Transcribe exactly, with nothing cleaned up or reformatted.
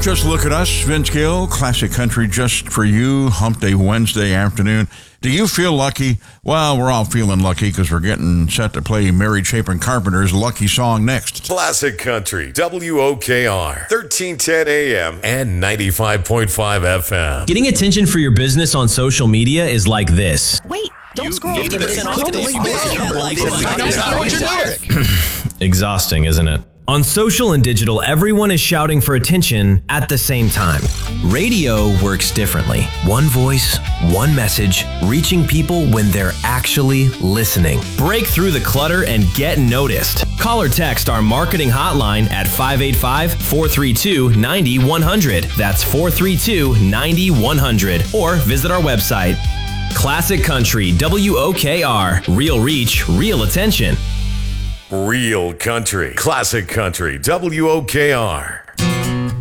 Just look at us, Vince Gill, Classic Country just for you, Hump Day Wednesday afternoon. Do you feel lucky? Well, we're all feeling lucky because we're getting set to play Mary Chapin Carpenter's Lucky Song next. Classic Country, W O K R, thirteen ten A M and ninety-five point five F M. Getting attention for your business on social media is like this. Wait, don't scroll. Exhausting, isn't it? On social and digital, everyone is shouting for attention at the same time. Radio works differently. One voice, one message, reaching people when they're actually listening. Break through the clutter and get noticed. Call or text our marketing hotline at five eight five, four three two, nine one zero zero. That's four three two, nine one zero zero. Or visit our website. Classic Country, W O K R. Real reach, real attention. Real country, classic country, W O K R.